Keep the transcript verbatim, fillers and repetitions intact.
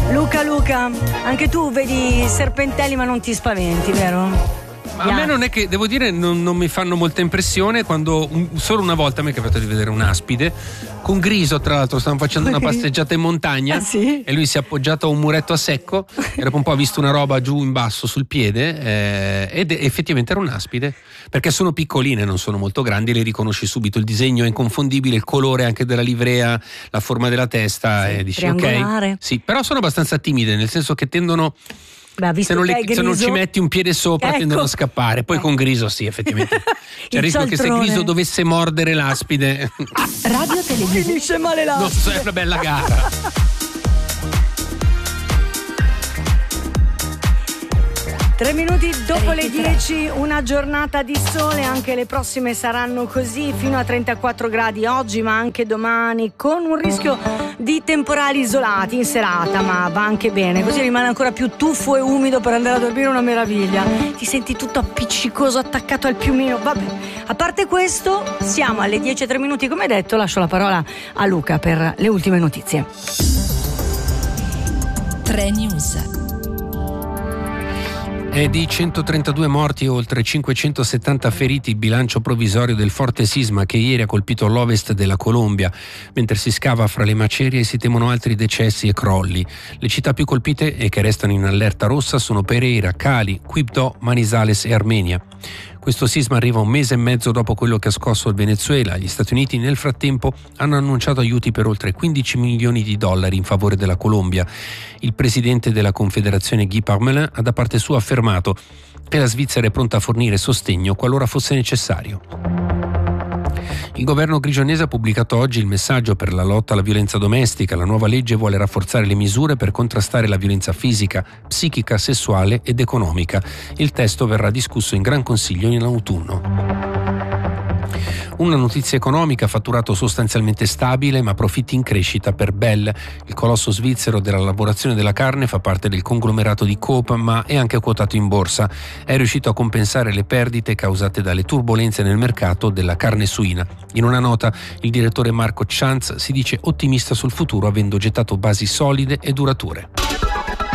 Luca, Luca, anche tu vedi serpentelli ma non ti spaventi, vero? Ma a me non è che, devo dire, non, non mi fanno molta impressione quando un, solo una volta mi è capitato di vedere un'aspide con Griso, tra l'altro stavamo facendo una passeggiata in montagna. Ah, sì? E lui si è appoggiato a un muretto a secco e dopo un po' ha visto una roba giù in basso sul piede eh, ed effettivamente era un'aspide, perché sono piccoline, non sono molto grandi, le riconosci subito, il disegno è inconfondibile, il colore anche della livrea, la forma della testa, sì, e dici ok, sì, però sono abbastanza timide, nel senso che tendono. Beh, se, non le, se non ci metti un piede sopra, ecco, tendono a scappare. Poi eh. con Griso sì, effettivamente c'è il rischio che se Griso dovesse mordere l'aspide Radio Televisione finisce male l'aspide. No, è una bella gara. Tre minuti dopo le dieci, una giornata di sole, anche le prossime saranno così, fino a trentaquattro gradi oggi, ma anche domani, con un rischio di temporali isolati in serata, ma va anche bene, così rimane ancora più tuffo e umido per andare a dormire, una meraviglia. Ti senti tutto appiccicoso, attaccato al piumino, vabbè. A parte questo, siamo alle dieci e tre minuti, come detto, lascio la parola a Luca per le ultime notizie. Tre News. È di centotrentadue morti e oltre cinquecentosettanta feriti il bilancio provvisorio del forte sisma che ieri ha colpito l'ovest della Colombia. Mentre si scava fra le macerie si temono altri decessi e crolli. Le città più colpite e che restano in allerta rossa sono Pereira, Cali, Quibdó, Manizales e Armenia. Questo sisma arriva un mese e mezzo dopo quello che ha scosso il Venezuela. Gli Stati Uniti nel frattempo hanno annunciato aiuti per oltre quindici milioni di dollari in favore della Colombia. Il presidente della Confederazione Guy Parmelin ha da parte sua affermato che la Svizzera è pronta a fornire sostegno qualora fosse necessario. Il governo grigionese ha pubblicato oggi il messaggio per la lotta alla violenza domestica. La nuova legge vuole rafforzare le misure per contrastare la violenza fisica, psichica, sessuale ed economica. Il testo verrà discusso in Gran Consiglio in autunno. Una notizia economica: fatturato sostanzialmente stabile ma profitti in crescita per Bell. Il colosso svizzero della lavorazione della carne fa parte del conglomerato di Coop ma è anche quotato in borsa. È riuscito a compensare le perdite causate dalle turbolenze nel mercato della carne suina. In una nota il direttore Marco Schanz si dice ottimista sul futuro avendo gettato basi solide e durature.